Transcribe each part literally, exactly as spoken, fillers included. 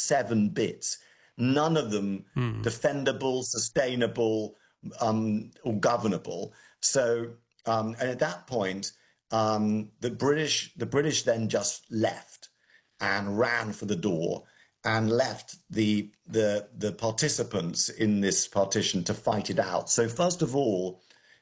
seven bits, none of them mm. defendable, sustainable, um, or governable. So, um, and at that point, um, the British, the British then just left and ran for the door and left the the the participants in this partition to fight it out. So first of all,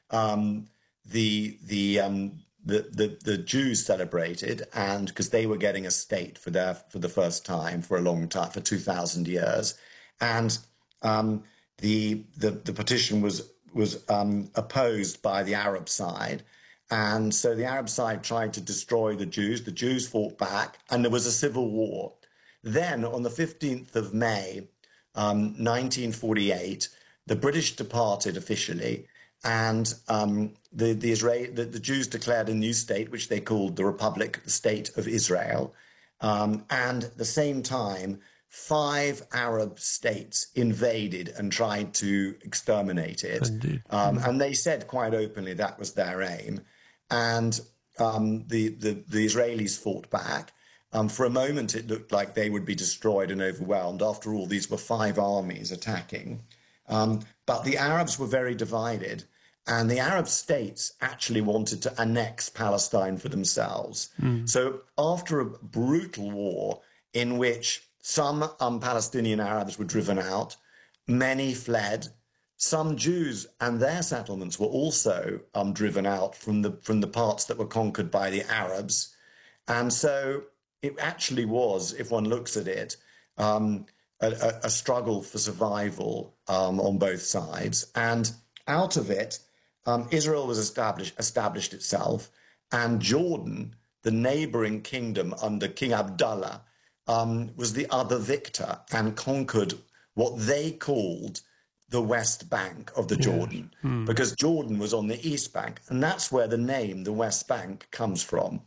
um, the the um, the, the the Jews celebrated, and because they were getting a state for their for the first time for a long time, for two thousand years, and um, the the the partition was was um, opposed by the Arab side. And so the Arab side tried to destroy the Jews. The Jews fought back, and there was a civil war. Then, on the fifteenth of May, um, nineteen forty-eight, the British departed officially, and um, the the, Israel, the the Jews declared a new state, which they called the Republic, the State of Israel. Um, and at the same time, five Arab states invaded and tried to exterminate it. Um, and they said quite openly that was their aim. And um, the, the, the Israelis fought back. Um, for a moment, it looked like they would be destroyed and overwhelmed. After all, these were five armies attacking. Um, but the Arabs were very divided. And the Arab states actually wanted to annex Palestine for themselves. Mm. So after a brutal war in which some um, Palestinian Arabs were driven out, many fled, some Jews and their settlements were also um, driven out from the, from the parts that were conquered by the Arabs. And so it actually was, if one looks at it, um, a, a struggle for survival um, on both sides. And out of it, um, Israel was established, established itself, and Jordan, the neighboring kingdom under King Abdullah, um, was the other victor and conquered what they called the West Bank of the yes. Jordan, hmm. because Jordan was on the East Bank, and that's where the name, the West Bank, comes from.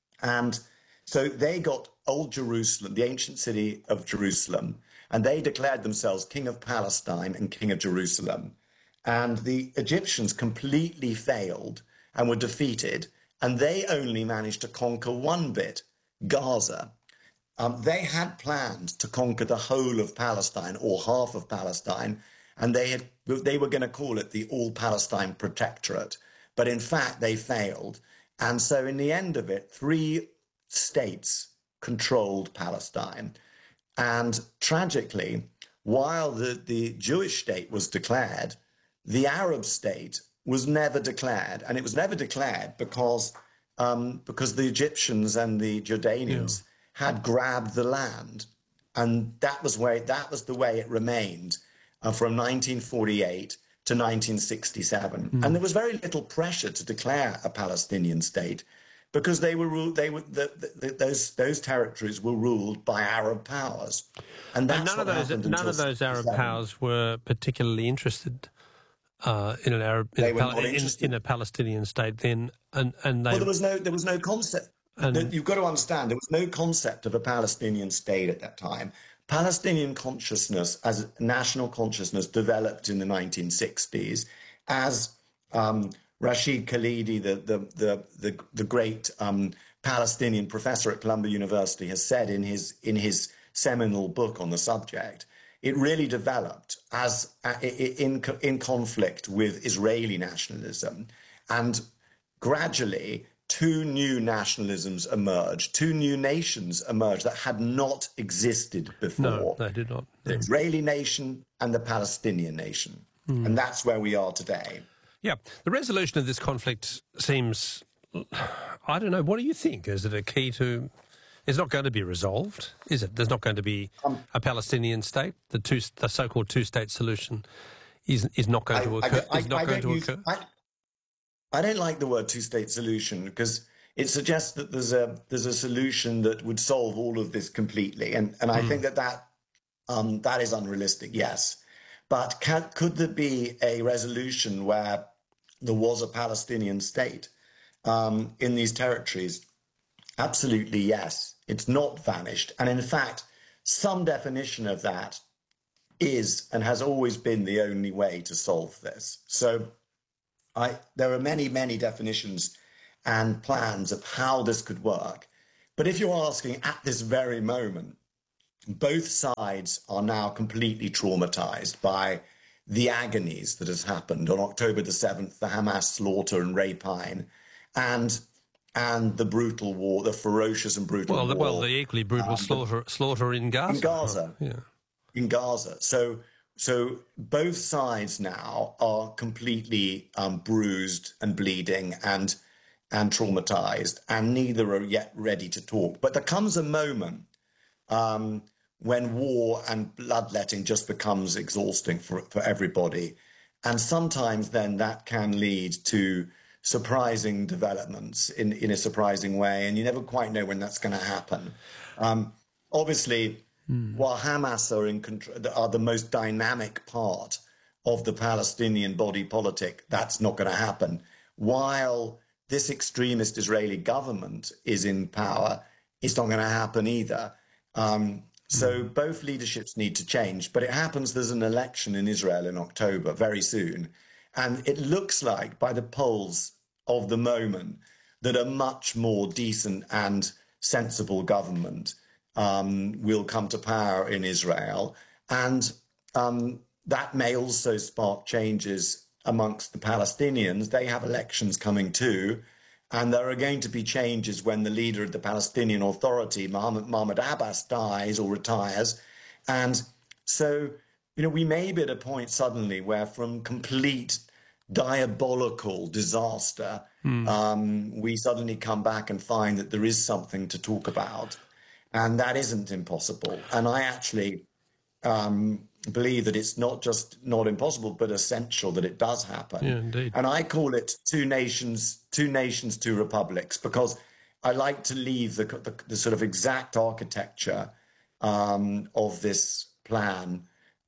And so they got Old Jerusalem, the ancient city of Jerusalem, and they declared themselves King of Palestine and King of Jerusalem. And the Egyptians completely failed and were defeated, and they only managed to conquer one bit, Gaza. Um, they had planned to conquer the whole of Palestine or half of Palestine, and they had they were going to call it the All-Palestine Protectorate. But in fact, they failed. And so in the end of it, three states controlled Palestine. And tragically, while the, the Jewish state was declared, the Arab state was never declared. And it was never declared because, um, because the Egyptians and the Jordanians yeah. had grabbed the land. And that was, where, that was the way it remained uh, from nineteen forty-eight to nineteen sixty-seven. Mm. And there was very little pressure to declare a Palestinian state, because they were ruled, they were the, the, those those territories were ruled by Arab powers, and that's and none what of those none of those Arab powers were particularly interested uh, in an Arab in a, Pal- in, in a Palestinian state. Then, and and they well, there was no there was no concept. And, you've got to understand, there was no concept of a Palestinian state at that time. Palestinian consciousness as national consciousness developed in the nineteen sixties as um, Rashid Khalidi, the the the the, the great um, Palestinian professor at Columbia University, has said in his in his seminal book on the subject. It really developed as uh, in in conflict with Israeli nationalism, and gradually two new nationalisms emerged, two new nations emerged that had not existed before. No, they did not. The no. Israeli nation and the Palestinian nation, mm. and that's where we are today. Yeah, the resolution of this conflict seems, I don't know, what do you think? Is it a key to, it's not going to be resolved, is it? There's not going to be um, a Palestinian state? The two, the so-called two-state solution is is not going I, to occur? I, I, is not I going to use, occur? I, I don't like the word two-state solution because it suggests that there's a there's a solution that would solve all of this completely. And, and I mm. think that that, um, that is unrealistic, yes. But can, could there be a resolution where there was a Palestinian state um, in these territories? Absolutely, yes. It's not vanished. And in fact, some definition of that is and has always been the only way to solve this. So I, there are many, many definitions and plans of how this could work. But if you're asking at this very moment, both sides are now completely traumatized by the agonies that has happened on October the seventh, the Hamas slaughter and rapine, and and the brutal war, the ferocious and brutal well, war. The, well, the equally brutal um, slaughter slaughter in Gaza. In Gaza, oh, yeah, in Gaza. So so both sides now are completely um, bruised and bleeding and and traumatized, and neither are yet ready to talk. But there comes a moment um, when war and bloodletting just becomes exhausting for, for everybody. And sometimes then that can lead to surprising developments in, in a surprising way. And you never quite know when that's going to happen. Um, obviously, mm. while Hamas are, in control, are the most dynamic part of the Palestinian body politic, that's not going to happen. While this extremist Israeli government is in power, it's not going to happen either. Um, so both leaderships need to change, but it happens there's an election in Israel in October very soon. And it looks like by the polls of the moment that a much more decent and sensible government um, will come to power in Israel. And um, that may also spark changes amongst the Palestinians. They have elections coming too. And there are going to be changes when the leader of the Palestinian Authority, Mahmoud, Mahmoud Abbas, dies or retires. And so, you know, we may be at a point suddenly where from complete diabolical disaster, mm. um, we suddenly come back and find that there is something to talk about. And that isn't impossible. And I actually um, believe that it's not just not impossible, but essential that it does happen. Yeah, indeed. And I call it two nations, two nations, two republics, because I like to leave the, the, the sort of exact architecture um, of this plan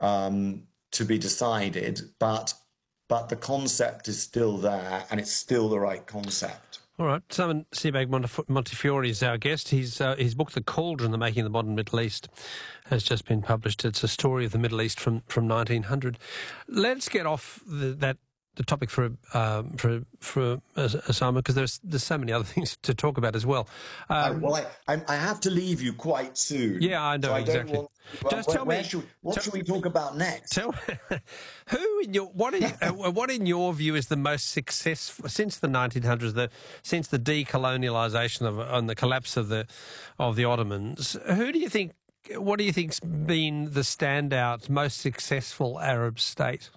um, to be decided. But but the concept is still there, and it's still the right concept. All right. Simon Sebag Montefiore is our guest. His, uh, his book, The Cauldron, The Making of the Modern Middle East, has just been published. It's a story of the Middle East from, from nineteen hundred. Let's get off the, that the topic for um, for for uh, Osama, because there's there's so many other things to talk about as well. Um, I, well, I, I have to leave you quite soon. Yeah, I know, so I exactly. Want, well, Just where, tell where me, should, what tell, should we talk about next? Tell who in your what in, uh, what in your view is the most successful since the nineteen hundreds, the since the decolonialisation of and the collapse of the of the Ottomans? Who do you think? What do you think's been the standout, most successful Arab state?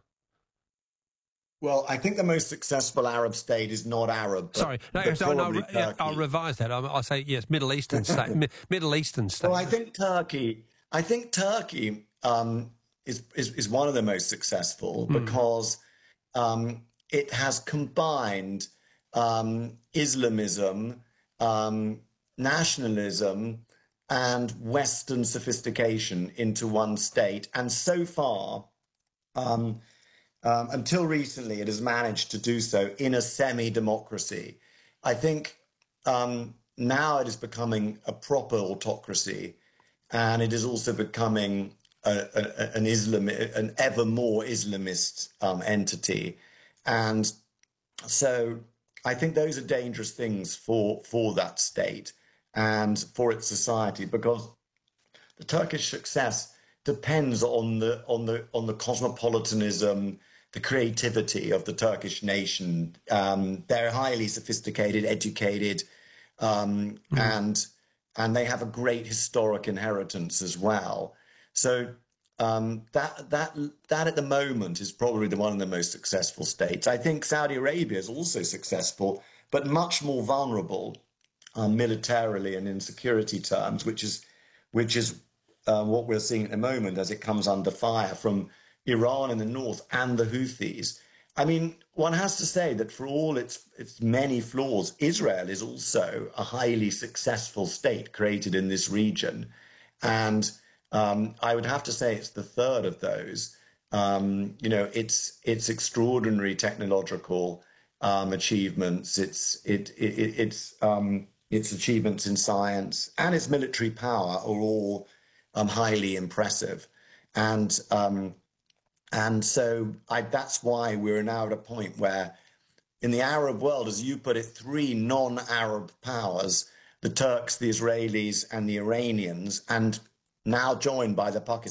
Well, I think the most successful Arab state is not Arab. But, Sorry, no, but so, no probably yeah, Turkey. I'll revise that. I'll, I'll say yes, Middle Eastern state. Mi- Middle Eastern state. Well, I think Turkey. I think Turkey um, is, is is one of the most successful mm. because um, it has combined um, Islamism, um, nationalism, and Western sophistication into one state, and so far. Um, Um, until recently, it has managed to do so in a semi-democracy. I think um, now it is becoming a proper autocracy, and it is also becoming a, a, an Islam, an ever more Islamist um, entity. And so I think those are dangerous things for, for that state and for its society, because the Turkish success depends on the on the on the cosmopolitanism, the creativity of the Turkish nation. Um, they're highly sophisticated, educated, um, mm. and and they have a great historic inheritance as well. So um, that that that at the moment is probably the one of the most successful states. I think Saudi Arabia is also successful, but much more vulnerable um, militarily and in security terms, which is which is uh, what we're seeing at the moment as it comes under fire from Iran in the north and the Houthis. I mean, one has to say that for all its its many flaws, Israel is also a highly successful state created in this region. And um, I would have to say it's the third of those. Um, you know, it's it's extraordinary technological um, achievements, its it, it, it's um, its achievements in science and its military power are all um, highly impressive. And um, And so I, that's why we're now at a point where in the Arab world, as you put it, three non-Arab powers, the Turks, the Israelis, and the Iranians, and now joined by the Pakistan.